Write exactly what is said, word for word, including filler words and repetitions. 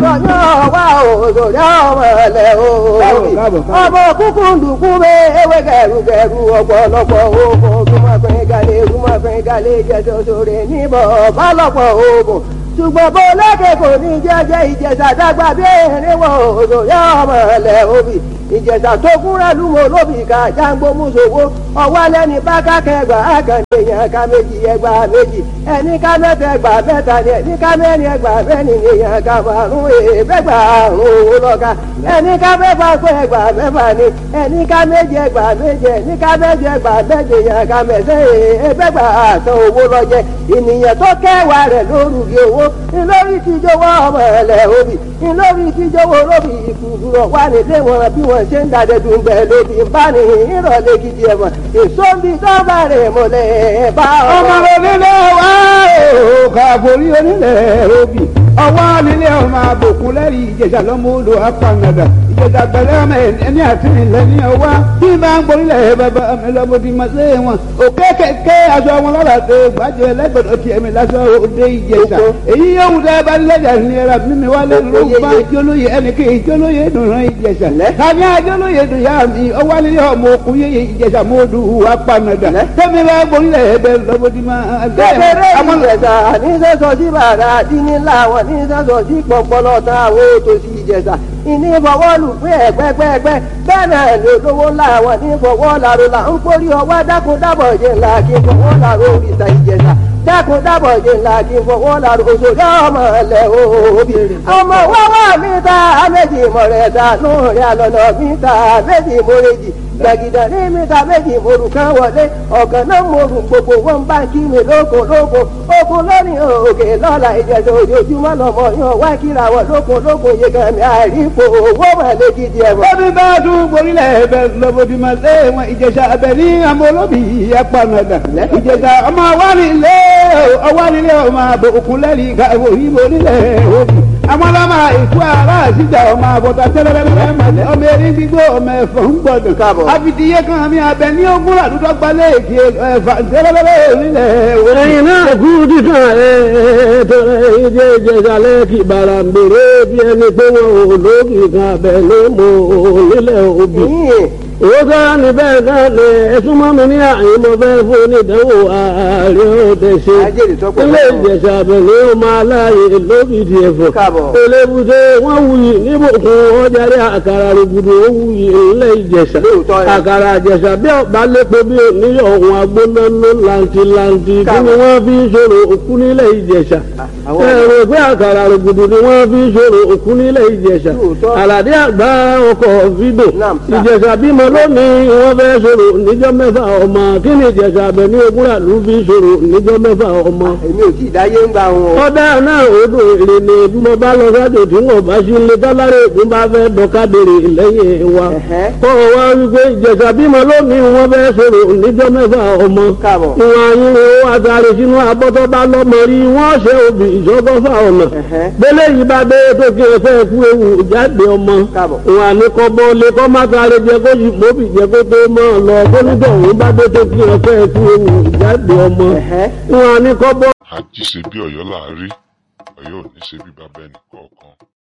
yán wá òṣòrí ọmọ ẹlẹ́ òbí. ọmọ kúkú ndùkú bẹ́ ewé gẹ̀rùgẹ̀rù ọ̀pọ̀lọpọ̀ oògùn rúmọ̀fẹ́ galẹ̀ rúmọ̀fẹ́ galẹ̀ jẹ́sọ̀ sórí níbọ̀ bálọ̀pọ̀ oògùn. ṣùgbọ́n bó lẹ́kẹ̀ẹ́ kò ní jẹ́jẹ́ Ìjẹ̀ṣà dàgbà bí erin wọ òṣòrí ọmọ ẹlẹ́ òbí. Ìjẹ̀ṣà tó kúnra lúmọ lóbì ká jágbó mùsòwò ọwọ́ lẹ́ni bá kákẹ́gbà àkàndé yẹn ká méjì ẹgbà méjì ẹni ká mẹ́ta ẹgbà mẹ́ta ni ẹni ká mẹ́rin ẹgbà mẹ́rin ni yẹn ká márùn èèbẹ́gbà àrùn owó lọ́ka ẹni ká mẹ́fà pé ẹgbà mẹ́fà ni ẹni ká méje ẹgbà méje ẹni ká méje ẹgbà méje yẹn ká mẹ́sẹ̀ èèbẹ́gbà àtàn owó lọ́jẹ́ ènìyàn tó kẹwàá rẹ̀ lórúkì owó ńlórí tíjọwọ́ ọmọ ẹ̀lẹ́ òbí ńlórí tíjọwọ́ lóbì ìkùrọ̀ wà nílé wọn bí wọn ṣe ń dàdé dùn bẹ́ẹ̀ lóbi ń bá ní ìrọ̀lẹ́ gidi ẹ̀wọ̀n èso ń bi dọ́gba rẹ̀ mọ́lẹ̀ bá ọ. ọmọ rẹ nílé wá o kàbórí onílẹ̀ òbí ọwọ́ nílé ọmọ àbòkún lẹ́rìí Ìjẹ̀ṣà lọ́mọ odò apanadà Ìjẹ̀ṣà pẹ̀lẹ́ ọmọ ẹni àti ilẹ̀ ní ọwá bí máa ń gborílẹ̀ bàbá mi lọ́mọ bí ma ṣe wọn òkè kẹ̀kẹ́ aṣọ wọn lọ́la tó gbàjẹ́ lẹ́gbẹ̀dọ̀ tiẹ̀ mi lásọ òde Ìjẹ̀ṣà èyí yóò wù dẹ́ bá lẹ́jà ní ẹ̀rọ mímí wá lé lóba jólóye ẹnì kí jólóye dùnrán Ìjẹ̀ṣà tàbí àjólóye dùn yá mi ọwọ́ nílé ọmọ òkú yé Ìjẹ̀ṣà mọ́ọ́dù apanadà tẹ́mi bá gborílẹ̀ ẹ̀bẹ̀ lọ́mọ bí ma kékeré Ìjẹ̀ṣà ní sẹ́sọ̀ sí bàrà dínní láwọn ní sẹ́sọ̀ sí pọ̀pọ̀lọ́ tán àwọn òtòṣì Ìjẹ̀ṣà ìní fọwọ́ lù pé ẹ̀gbẹ́gbẹ́gbẹ́ bẹ́ẹ̀ náà lè lówó ńlá àwọn ní fọwọ́ làrò là ń kórí ọwọ́ dákun dábọ̀ jẹ́ ńlá kí n fọwọ́ làrò òrìṣà Ìjẹ̀ṣà dákun dábọ̀ jẹ́ ńlá kí n fọwọ́ làrò òṣòrí ọmọ ẹlẹ́ òbí. ọmọ wọ́wọ́ mi ta méjì mọ̀rẹ́ta lóòrè àlọ́nà mi ta méjì mọ̀rẹ́jì gbàgìdà ní mẹ́ta méjì morù kan wọlé ọ̀kan náà morù gbogbo wọn bá kí mi lóko lóko okun lórí òkè lọ́la Ìjẹ̀ṣà ojoojúmọ́ lọ́mọ yan wá kíra wọ lóko lóko yegan mi àìrífò owó mọ̀lẹ́ gidi ẹ̀wọ̀n. lóbi bá dùn gborílẹ̀ ẹ̀bẹ̀ lọ́bọ̀dì máa lé wọn Ìjẹ̀ṣà abẹ ní àmọ́ olóbì apanadà Ìjẹ̀ṣà ọmọ awánilé ọwánilé ọmọ àbò òkun lẹ́rìí ká òyìnbó nílẹ̀ òbí àwọn ọlọ́mọ ìkú ara àṣìjà ọmọ àbọ̀tà tẹ́lẹ̀lẹ́lẹ́ mọ̀lẹ́ ọmọ erin gbígbó ọmọ ẹ̀fọ́ ń gbọdọ̀ káàbọ̀ àfìdíyé kan mi abẹ ní ogún àdúgbò gbalẹ̀ èkì ẹ̀fà tẹ́lẹ̀lẹ́lẹ́ nílẹ̀ òbí. ẹ̀yin náà kú dídán ẹ̀ tọ́lẹ̀ ìjẹ́ Ìjẹ̀ṣà lẹ́kì bàrà ń bèrè bí ẹni pé wọn ò lókì kan abẹ ló mọ nílẹ̀ òbí. owó sára ní bẹ́ẹ̀ náà lè ẹ̀sùn mọ́ mi ní àyè mo fẹ́ fún onídàáwò ààrẹ òde ṣe ilé Ìjẹ̀ṣà abẹ̀lẹ̀ ó máa láàyè lókìdí ẹ̀fọ́ elébùté wọ́n wuyì níbùkún ọjàre àkàrà rògbòdò ó wuyì ilé Ìjẹ̀ṣà àkàrà Ìjẹ̀ṣà bí ọ̀bá lépo bí oníyọ̀ ohun agbónáná làǹtìlàǹtì kí ni wọ́n fi ń ṣòro òkú nílé Ìjẹ̀ṣà ẹ̀rọ pé àkàrà rògbòdò ni wọ́n fi ń ṣòro òkú nílé Ìjẹ̀ṣà àlàdé àgbà ọkọ̀ fídò Ìjẹ̀ṣà bímọ lónìí wọ́n fẹ́ sọ̀rọ̀ níjọ́ mẹ́fà ọmọ kí ni Ìjẹ̀ṣà abẹ ní ogúnra ló fi sọ̀rọ̀ níjọ́ mẹ́fà ọmọ. èmi ò tí ì dáyé ń gba wọn. ọ̀dà náà odò èrè ni bí mo bá lọ sájò tí wọn bá sí ilé tọ́lárẹ̀ ègún bá fẹ́ dọ́kadèrè lẹ́yìn wa. kọ́ ọ wá wípé Ìjẹ̀ṣà bímọ lónìí wọ́n fẹ́ sọ̀rọ̀ níjọ́ mẹ́fà ọmọ. ìwọ̀n ayínwó àtàrí sínú abọ́tọ́ bá lọ́mọ rí wọ́n ṣe òbí ìṣọ́gọ́fà ọ̀nà. gbélé yìí bá dé tó kí ẹ fẹ́ kú ewu jáde ọmọ. ìwọ̀n àníkọ́ bọ́ lé kọ́ má sáré jẹ kó yìí mọ́bì jẹ́ kó tó máa lọ bónídọ̀ òun bá dé tó kí ọ̀fẹ́ kú ewu ìjáde ọmọ wọn á ní kọ́ bọ́. àjí ṣe bí Ọ̀yọ́ là á rí Ọ̀yọ́ ò ní ṣe bí bàbá ẹnì kọ̀ọ̀kan.